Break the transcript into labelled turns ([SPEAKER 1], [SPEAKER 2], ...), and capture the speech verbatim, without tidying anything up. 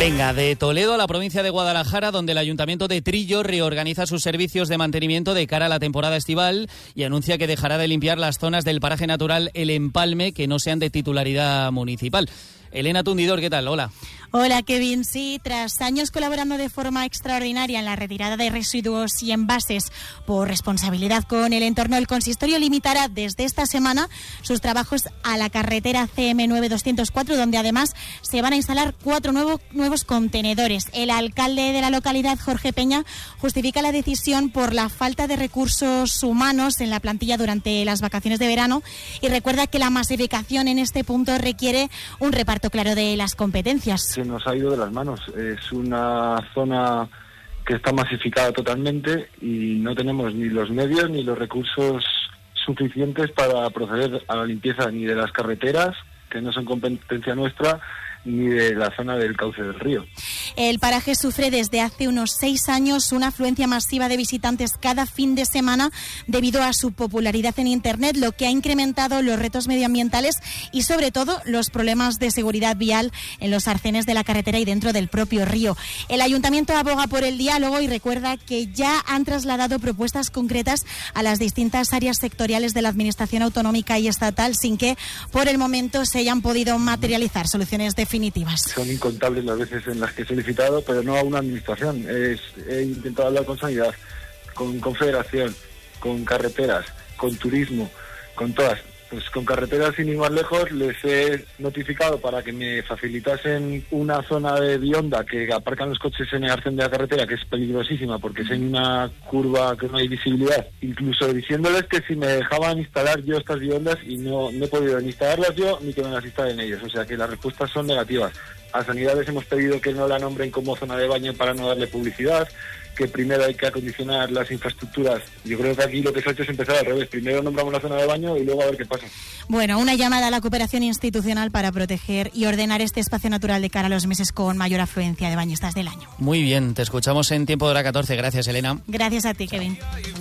[SPEAKER 1] Venga, de Toledo a la provincia de Guadalajara, donde el Ayuntamiento de Trillo reorganiza sus servicios de mantenimiento de cara a la temporada estival y anuncia que dejará de limpiar las zonas del paraje natural El Empalme que no sean de titularidad municipal. Elena Tundidor, ¿qué tal? Hola.
[SPEAKER 2] Hola, Kevin. Sí, tras años colaborando de forma extraordinaria en la retirada de residuos y envases por responsabilidad con el entorno, el consistorio limitará desde esta semana sus trabajos a la carretera C M nueve doscientos cuatro, donde además se van a instalar cuatro nuevo, nuevos contenedores. El alcalde de la localidad, Jorge Peña, justifica la decisión por la falta de recursos humanos en la plantilla durante las vacaciones de verano y recuerda que la masificación en este punto requiere un reparto claro de las competencias.
[SPEAKER 3] Se nos ha ido de las manos. Es una zona que está masificada totalmente y no tenemos ni los medios ni los recursos suficientes para proceder a la limpieza ni de las carreteras, que no son competencia nuestra, ni de la zona del cauce del río.
[SPEAKER 2] El paraje sufre desde hace unos seis años una afluencia masiva de visitantes cada fin de semana debido a su popularidad en Internet, lo que ha incrementado los retos medioambientales y sobre todo los problemas de seguridad vial en los arcenes de la carretera y dentro del propio río. El Ayuntamiento aboga por el diálogo y recuerda que ya han trasladado propuestas concretas a las distintas áreas sectoriales de la Administración autonómica y estatal sin que por el momento se hayan podido materializar soluciones definitivas.
[SPEAKER 3] Son incontables las veces en las que he solicitado, pero no a una administración. Es, he intentado hablar con Sanidad, con Confederación, con Carreteras, con Turismo, con todas. Pues con Carreteras, sin ir más lejos, les he notificado para que me facilitasen una zona de bionda que aparcan los coches en el arcén de la carretera, que es peligrosísima porque es en una curva que no hay visibilidad. Incluso diciéndoles que si me dejaban instalar yo estas biondas y no, no he podido ni instalarlas yo ni que me las instalen ellos. O sea que las respuestas son negativas. A Sanidad les hemos pedido que no la nombren como zona de baño para no darle publicidad, que primero hay que acondicionar las infraestructuras. Yo creo que aquí lo que se ha hecho es empezar al revés. Primero nombramos la zona de baño y luego a ver qué pasa.
[SPEAKER 2] Bueno, una llamada a la cooperación institucional para proteger y ordenar este espacio natural de cara a los meses con mayor afluencia de bañistas del año.
[SPEAKER 1] Muy bien, te escuchamos en Tiempo de Hora catorce. Gracias, Elena.
[SPEAKER 2] Gracias a ti, Kevin.